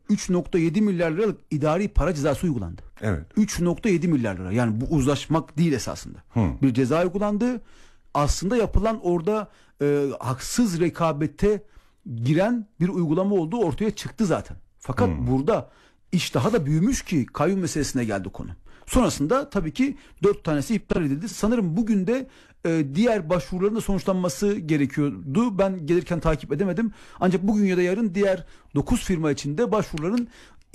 3.7 milyar liralık idari para cezası uygulandı. Evet. 3.7 milyar lira. Yani bu uzlaşmak değil esasında. Bir ceza uygulandı. Aslında yapılan orada haksız rekabete giren bir uygulama olduğu ortaya çıktı zaten. Fakat burada iş daha da büyümüş ki kayyum meselesine geldi konu. Sonrasında tabii ki 4 tanesi iptal edildi. Sanırım bugün de diğer başvuruların da sonuçlanması gerekiyordu. Ben gelirken takip edemedim. Ancak bugün ya da yarın diğer 9 firma içinde başvuruların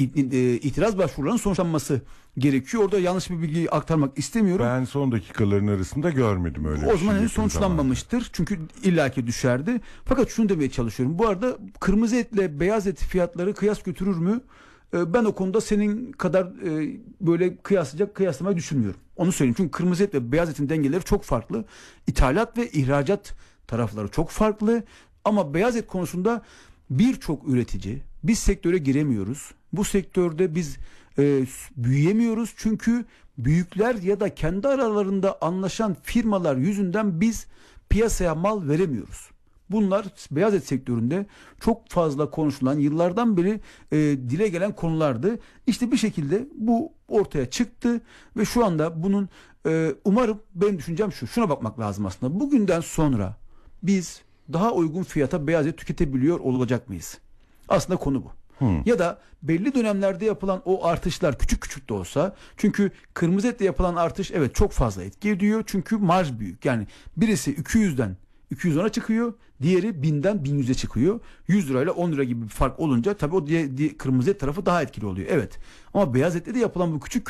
itiraz başvurularının sonuçlanması gerekiyor. Orada yanlış bir bilgiyi aktarmak istemiyorum. Ben son dakikaların arasında görmedim öyle. O zaman henüz sonuçlanmamıştır. Çünkü illaki düşerdi. Fakat şunu demeye çalışıyorum. Bu arada kırmızı etle beyaz et fiyatları kıyas götürür mü? Ben o konuda senin kadar böyle kıyaslamayı düşünmüyorum. Onu söyleyeyim. Çünkü kırmızı et ve beyaz etin dengeleri çok farklı. İthalat ve ihracat tarafları çok farklı. Ama beyaz et konusunda birçok üretici, biz sektöre giremiyoruz. Bu sektörde biz büyüyemiyoruz. Çünkü büyükler ya da kendi aralarında anlaşan firmalar yüzünden biz piyasaya mal veremiyoruz. Bunlar beyaz et sektöründe çok fazla konuşulan, yıllardan beri dile gelen konulardı. İşte bir şekilde bu ortaya çıktı ve şu anda bunun umarım, benim düşüncem şu, şuna bakmak lazım aslında. Bugünden sonra biz daha uygun fiyata beyaz et tüketebiliyor olacak mıyız? Aslında konu bu. Ya da belli dönemlerde yapılan o artışlar küçük küçük de olsa, çünkü kırmızı etle yapılan artış evet çok fazla etki ediyor. Çünkü marj büyük. Yani birisi 200'den 210'a çıkıyor. Diğeri 1000'den 1100'e çıkıyor. 100 lirayla 10 lira gibi bir fark olunca tabii o kırmızı et tarafı daha etkili oluyor. Evet. Ama beyaz ette de yapılan bu küçük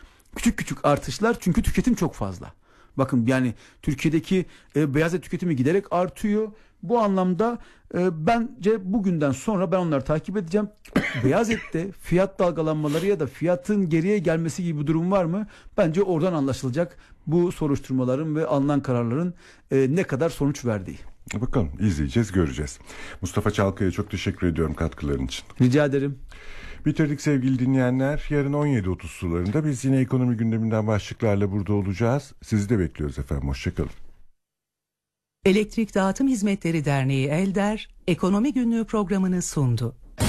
küçük artışlar, çünkü tüketim çok fazla. Bakın yani Türkiye'deki beyaz et tüketimi giderek artıyor. Bu anlamda bence bugünden sonra ben onları takip edeceğim. Beyaz ette fiyat dalgalanmaları ya da fiyatın geriye gelmesi gibi bir durum var mı? Bence oradan anlaşılacak bu soruşturmaların ve alınan kararların ne kadar sonuç verdiği. Bakalım, izleyeceğiz, göreceğiz. Mustafa Çalkaya çok teşekkür ediyorum katkıların için. Rica ederim. Bitirdik sevgili dinleyenler. Yarın 17.30 sularında biz yine ekonomi gündeminden başlıklarla burada olacağız. Sizi de bekliyoruz efendim. Hoşçakalın. Elektrik Dağıtım Hizmetleri Derneği Elder, Ekonomi Günlüğü programını sundu.